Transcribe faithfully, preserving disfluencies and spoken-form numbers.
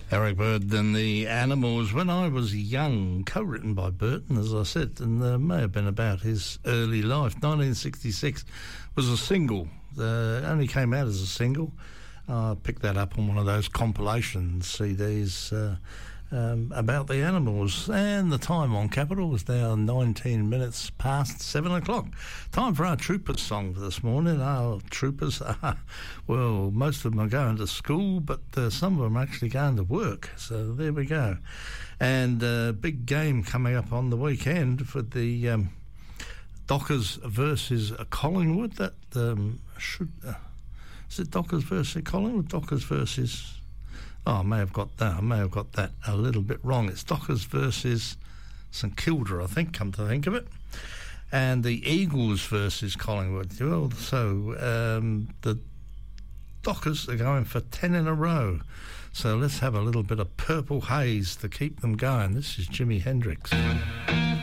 Eric Bird and the Animals, when I was young, co-written by Burton, as I said, and uh, may have been about his early life. nineteen sixty-six was a single, uh, only came out as a single. I uh, picked that up on one of those compilation C Ds uh, um, about the Animals. And the time on Capital is now nineteen minutes past seven o'clock. Time for our Troopers song for this morning. Our Troopers are, well, most of them are going to school, but uh, some of them are actually going to work. So there we go. And a uh, big game coming up on the weekend for the um, Dockers versus Collingwood. That um, should... Uh, Is it Dockers versus Collingwood? Dockers versus... Oh, I may have got that. I may have got that a little bit wrong. It's Dockers versus St Kilda, I think, come to think of it. And the Eagles versus Collingwood. Well, so um, the Dockers are going for ten in a row. So let's have a little bit of Purple Haze to keep them going. This is Jimi Hendrix.